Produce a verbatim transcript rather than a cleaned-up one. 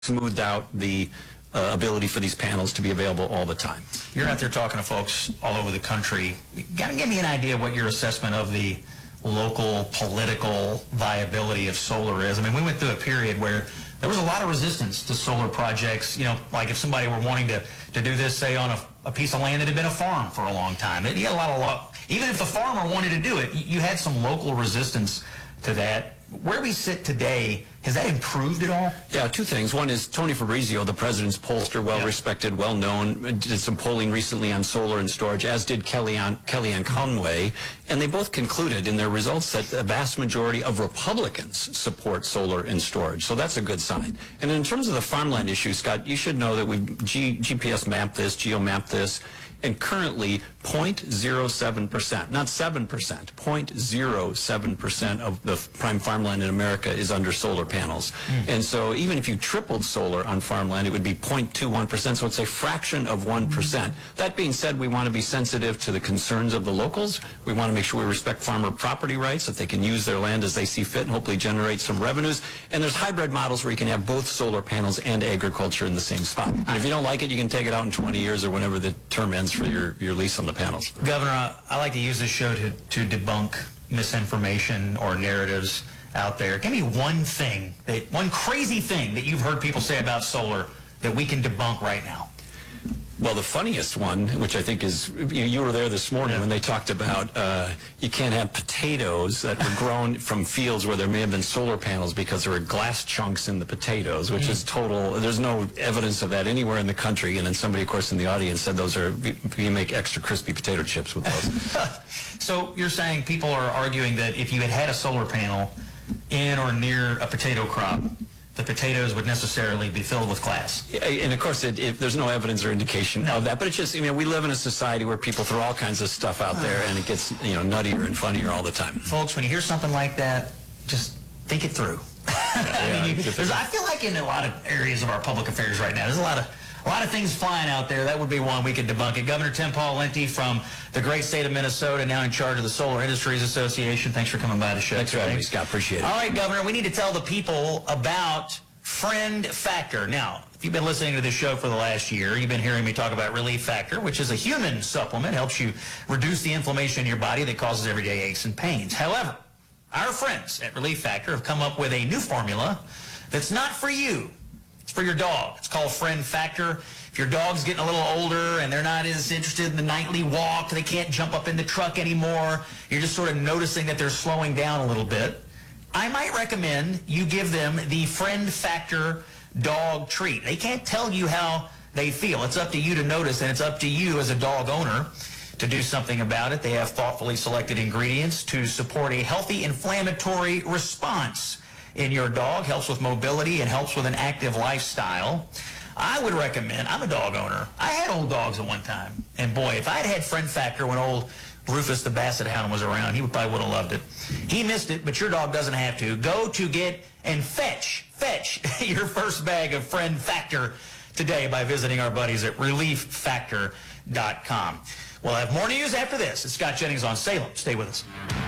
smoothed out the uh, ability for these panels to be available all the time. You're out there talking to folks all over the country. Kind of give me an idea what your assessment of the local political viability of solar is. I mean, we went through a period where there was a lot of resistance to solar projects. You know, like if somebody were wanting to, to do this, say, on a, a piece of land that had been a farm for a long time. It, you had a lot of, lo- even if the farmer wanted to do it, you, you had some local resistance to that. Where we sit today, has that improved at all? Yeah, two things. One is Tony Fabrizio, the president's pollster, well-respected, well-known, did some polling recently on solar and storage, as did Kellyanne, Kellyanne Conway, and they both concluded in their results that the vast majority of Republicans support solar and storage. So that's a good sign. And in terms of the farmland issue, Scott, you should know that we G, G P S mapped this, geo-mapped this, and currently zero point zero seven percent, not seven percent, zero point zero seven percent of the prime farmland in America is under solar panels. Mm. And so even if you tripled solar on farmland, it would be zero point two one percent, so it's a fraction of one percent. Mm. That being said, we want to be sensitive to the concerns of the locals. We want to make sure we respect farmer property rights, that they can use their land as they see fit and hopefully generate some revenues. And there's hybrid models where you can have both solar panels and agriculture in the same spot. And if you don't like it, you can take it out in twenty years or whenever the term ends for your, your lease on the panels. Governor, I, I like to use this show to, to debunk misinformation or narratives out there. Give me one thing, that, one crazy thing that you've heard people say about solar that we can debunk right now. Well, the funniest one, which I think is, you, you were there this morning, yeah, when they talked about uh, you can't have potatoes that were grown from fields where there may have been solar panels because there were glass chunks in the potatoes, which mm. is total, there's no evidence of that anywhere in the country. And then somebody, of course, in the audience said those are, you make extra crispy potato chips with those. So you're saying people are arguing that if you had had a solar panel in or near a potato crop, the potatoes would necessarily be filled with glass. Yeah, and of course, it, it, there's no evidence or indication no. of that. But it's just, you know, we live in a society where people throw all kinds of stuff out there, and it gets, you know, nuttier and funnier all the time. Folks, when you hear something like that, just think it through. I, mean, you, I feel like in a lot of areas of our public affairs right now, there's a lot of a lot of things flying out there. That would be one we could debunk it. Governor Tim Pawlenty from the great state of Minnesota, now in charge of the Solar Industries Association. Thanks for coming by the show. Thanks for having me, Scott. Appreciate it. All right, Governor, we need to tell the people about Friend Factor. Now, if you've been listening to this show for the last year, you've been hearing me talk about Relief Factor, which is a human supplement, helps you reduce the inflammation in your body that causes everyday aches and pains. However, our friends at Relief Factor have come up with a new formula that's not for you. It's for your dog. It's called Friend Factor. If your dog's getting a little older and they're not as interested in the nightly walk, they can't jump up in the truck anymore, you're just sort of noticing that they're slowing down a little bit, I might recommend you give them the Friend Factor dog treat. They can't tell you how they feel. It's up to you to notice, and it's up to you as a dog owner to do something about it. They have thoughtfully selected ingredients to support a healthy inflammatory response in your dog, helps with mobility, and helps with an active lifestyle. I would recommend, I'm a dog owner. I had old dogs at one time, and boy, if I'd had Friend Factor when old Rufus the Basset Hound was around, he would probably would have loved it. He missed it, but your dog doesn't have to. Go to get and fetch, fetch your first bag of Friend Factor today by visiting our buddies at relief factor dot com. We'll have more news after this. It's Scott Jennings on Salem. Stay with us.